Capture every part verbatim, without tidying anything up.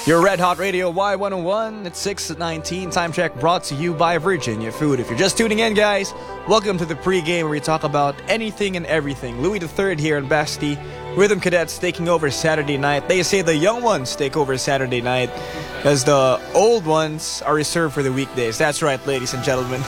Your Red Hot Radio Y one oh one, it's six nineteen. Time check brought to you by Virginia Food. If you're just tuning in, guys, welcome to the pregame where we talk about anything and everything. Louis the Third here in Basti. Rhythm Cadets taking over Saturday night. They say the young ones take over Saturday night as the old ones are reserved for the weekdays. That's right, ladies and gentlemen.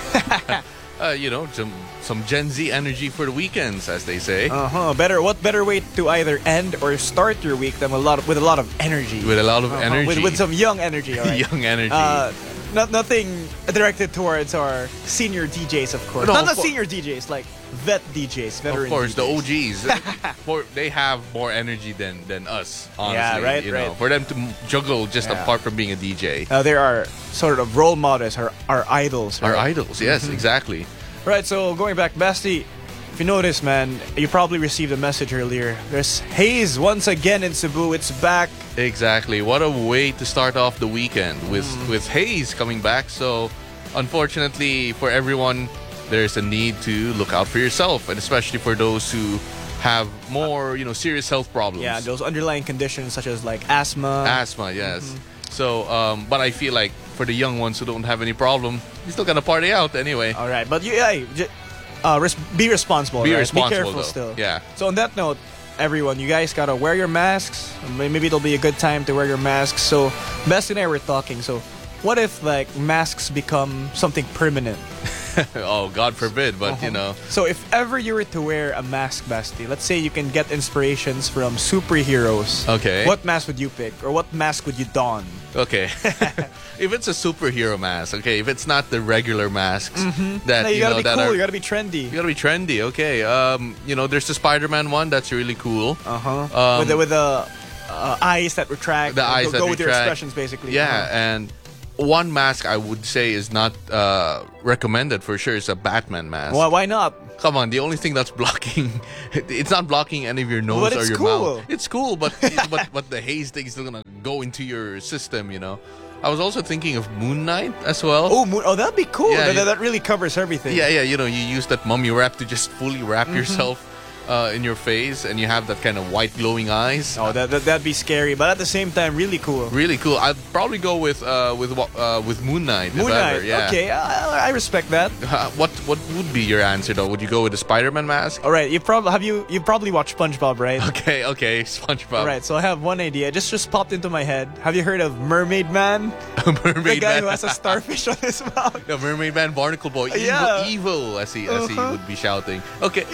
Uh, you know, some some Gen Z energy for the weekends, as they say. Uh huh. Better. What better way to either end or start your week than with a lot of, with a lot of energy. With a lot of uh-huh. energy. With, with some young energy. All right? Young energy. Uh, not nothing directed towards our senior D Js, of course. No, not of not co- senior D Js, like vet D Js, veteran. Of course, D Js. the O Gs. for, they have more energy than than us. Honestly, Yeah, right, you right. know, for them to m- juggle just Yeah. apart from being a D J. Uh, there are sort of role models, our, our idols. Right? Our idols, yes, Mm-hmm. exactly. Right, so going back, Basti, if you notice, man, you probably received a message earlier. There's haze once again in Cebu. It's back. Exactly. What a way to start off the weekend with Mm. with haze coming back. So, unfortunately for everyone, there's a need to look out for yourself, and especially for those who have more, you know, serious health problems. Yeah, those underlying conditions such as like asthma. Asthma, yes. So, um, but I feel like for the young ones who don't have any problem, you still gonna party out anyway. All right, but you, yeah, j- uh, res- be responsible. Be right? responsible, Be careful though. still. Yeah. So on that note, everyone, you guys gotta wear your masks. Maybe it'll be a good time to wear your masks. So, Basti and I were talking. So, what if like masks become something permanent? Oh, God forbid, but you know. So if ever you were to wear a mask, Basti, let's say you can get inspirations from superheroes. Okay. What mask would you pick? Or what mask would you don? Okay. If it's a superhero mask, okay. If it's not the regular masks that No, you, you, gotta know be that cool, are, you gotta be trendy. you gotta be trendy. Okay. Um, you know, there's the Spider-Man one that's really cool. Uh-huh. Um, with the, with the uh, eyes that retract. The Go- eyes go, that go with your retract. expressions, basically. Yeah, Uh-huh. and one mask I would say is not uh, recommended for sure is a Batman mask. Why, why not? Come on, the only thing that's blocking, it's not blocking any of your nose But or it's your cool. mouth. It's cool, but but but the haze thing is still gonna go into your system, you know. I was also thinking of Moon Knight as well. Oh, moon, oh, that'd be cool. Yeah, that, you- that really covers everything. Yeah, yeah, you know, you use that mummy wrap to just fully wrap Mm-hmm. yourself uh, in your face, and you have that kind of white glowing eyes. Oh, that, that that'd be scary, but at the same time, really cool. Really cool. I'd probably go with uh, with uh, with Moon Knight. if Moon ever, Knight. yeah. Okay, I, I respect that. Uh, what what would be your answer though? Would you go with the Spider-Man mask? All right, you probably have you you probably watched SpongeBob, right? Okay, okay, SpongeBob. All right, so I have one idea. Just just popped into my head. Have you heard of Mermaid Man? Mermaid The guy Man. who has a starfish on his mouth. The Mermaid Man, Barnacle Boy, evil, Yeah. evil, as he as he Uh-huh. would be shouting. Okay,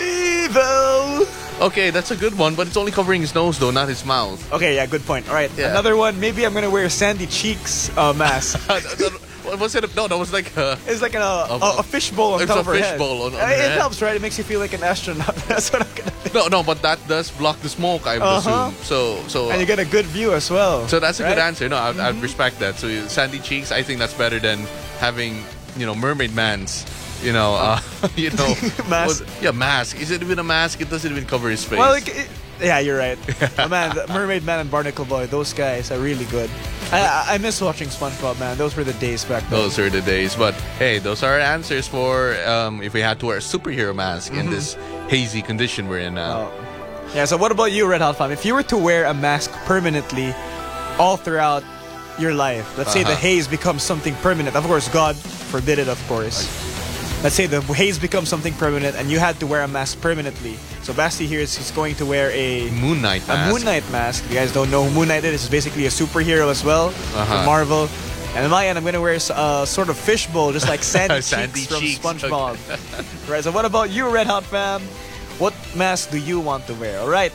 Evil. okay, that's a good one, but it's only covering his nose though, not his mouth. Okay, yeah, good point. All right, Yeah. another one. Maybe I'm gonna wear Sandy Cheeks uh, mask. What was it? No, that was like. Uh, It's like a, a, A- a fishbowl on it's top a of her head. fishbowl on- on Uh, her It head. helps, right? It makes you feel like an astronaut. That's what I'm gonna do. no, no, but that does block the smoke, I would Uh-huh. assume. So, so. And you get a good view as well. So that's a good right? answer. No, I, I respect that. So Sandy Cheeks, I think that's better than having, you know, Mermaid Man's, you know, uh, you know, Mask. what- yeah, mask. Is it even a mask? It doesn't even cover his face. Well, it, it- yeah, you're right. Oh, man, the Mermaid Man and Barnacle Boy, those guys are really good. I, I, I miss watching SpongeBob, man. Those were the days back then. Those are the days. But hey, those are our answers for um, if we had to wear a superhero mask in this hazy condition we're in now. Oh. Yeah, so what about you, Red Hot Fam? If you were to wear a mask permanently all throughout your life, let's say the Uh-huh. haze becomes something permanent. Of course, God forbid it, of course. Let's say the haze becomes something permanent and you had to wear a mask permanently. So Basti here is he's going to wear a Moon Knight a mask. Moon Knight mask. If you guys don't know who Moon Knight is, it's basically a superhero as well Uh-huh. from Marvel. And on my end, I'm going to wear a sort of fishbowl, just like Sandy, Sandy Cheeks from Cheeks, SpongeBob. Right, so what about you, Red Hot Fam? What mask do you want to wear? All right.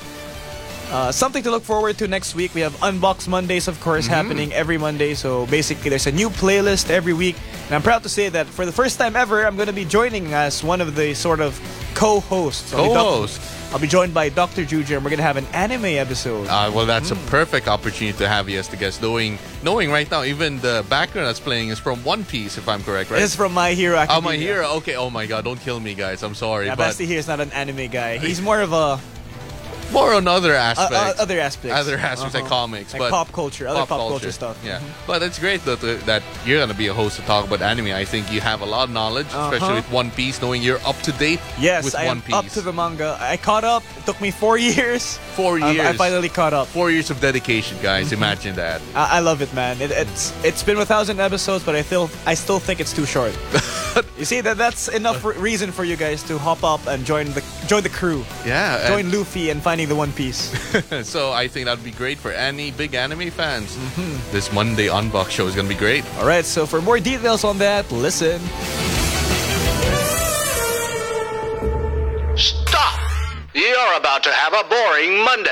Uh, something to look forward to next week. We have Unbox Mondays, of course, Mm-hmm. happening every Monday. So basically, there's a new playlist every week. And I'm proud to say that for the first time ever, I'm going to be joining as one of the sort of co-hosts. I'll be doc- Co-host. I'll be joined by Doctor Juju, and we're going to have an anime episode. Uh, well, that's Mm. a perfect opportunity to have you as the guest. Knowing, knowing right now, even the background that's playing is from One Piece, if I'm correct, right? This is from My Hero Oh, Academia. my hero. Okay. Oh my God! Don't kill me, guys. I'm sorry, Yeah, but Basti here is not an anime guy. He's more of a more on other uh, aspects. uh, other aspects. Other aspects like Uh-huh. comics, Like but pop culture, other pop culture stuff. Mm-hmm. Yeah, but it's great that that you're gonna be a host to talk about anime. I think you have a lot of knowledge, especially Uh-huh. with One Piece, knowing you're up to date Yes, with I One am Piece. up to the manga. I caught up. It took me four years. Four Um, years. I finally caught up. Four years of dedication, guys. Imagine that. I, I love it, man. It, it's it's been a thousand episodes, but I still I still think it's too short. You see that that's enough re- reason for you guys to hop up and join the join the crew. Yeah. Join Luffy and finding the One Piece. and- so I think that would be great for any big anime fans. This Monday Unbox show is going to be great. All right, so for more details on that, listen. Stop! You're about to have a boring Monday.